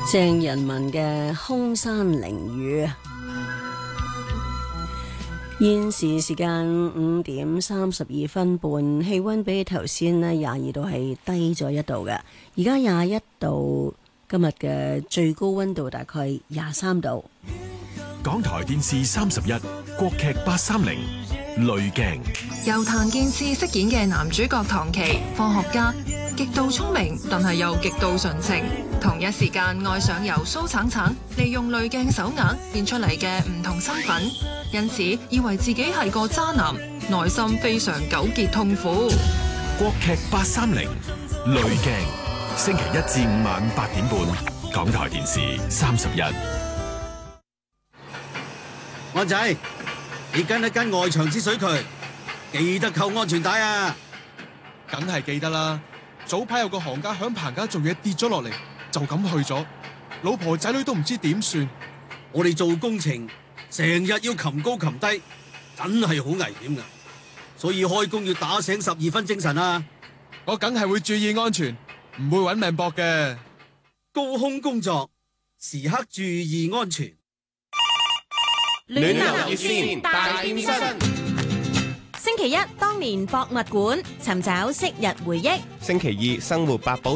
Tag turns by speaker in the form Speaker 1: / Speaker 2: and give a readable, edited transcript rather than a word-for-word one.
Speaker 1: 鄭人文嘅空山靈雨。現時時間5:32氣溫比頭先呢22度係低咗1度嘅，而家21度，今日嘅最高溫度大概23度。
Speaker 2: 港台電視31國劇830濾鏡，
Speaker 3: 由譚建次飾演嘅男主角唐琪，科學家，極度聰明，但係又極度純情，同一時間愛上由蘇橙橙利用濾鏡手鐲變出嚟嘅唔同身份，因此以為自己係個渣男，內心非常糾結痛苦。
Speaker 2: 國劇830濾鏡，星期1至5晚8點半，港台電視31。
Speaker 4: 安仔，你跟一跟外牆之水渠，記得扣安全帶啊！
Speaker 5: 梗係記得啦。早排有個行家響棚架做嘢跌咗落嚟，就咁去咗，老婆仔女都唔知點算。
Speaker 4: 我哋做工程成日要擒高擒低，真係好危險噶，所以開工要打醒12分精神啊！
Speaker 5: 我梗係會注意安全，唔會搵命搏嘅。
Speaker 4: 高空工作時刻注意安全。
Speaker 6: 暖流熱線大變身。星期一當年博物館尋找昔日回憶。
Speaker 7: 星期二生活百寶